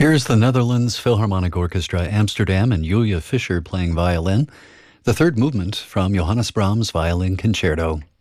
Here's the Netherlands Philharmonic Orchestra, Amsterdam, and Julia Fischer playing violin. The third movement from Johannes Brahms' Violin Concerto.